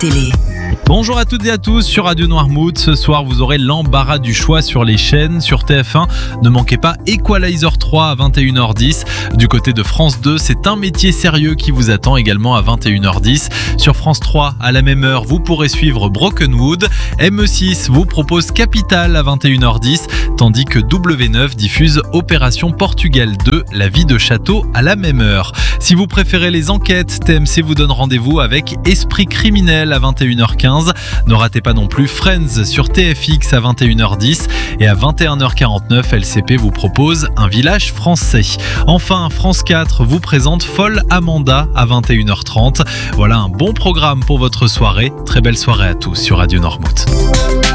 télé. Bonjour à toutes et à tous sur Radio Noirmouth. Ce soir, vous aurez l'embarras du choix sur les chaînes. Sur TF1, ne manquez pas Equalizer 3 à 21h10. Du côté de France 2, c'est un métier sérieux qui vous attend également à 21h10. Sur France 3, à la même heure, vous pourrez suivre Brokenwood. ME6 vous propose Capital à 21h10, tandis que W9 diffuse Opération Portugal 2, la vie de château à la même heure. Si vous préférez les enquêtes, TMC vous donne rendez-vous avec Esprit criminel à 21h15. Ne ratez pas non plus Friends sur TFX à 21h10 et à 21h49, LCP vous propose Un village français. Enfin, France 4 vous présente Folle Amanda à 21h30. Voilà un bon programme pour votre soirée. Très belle soirée à tous sur Radio Noirmouth.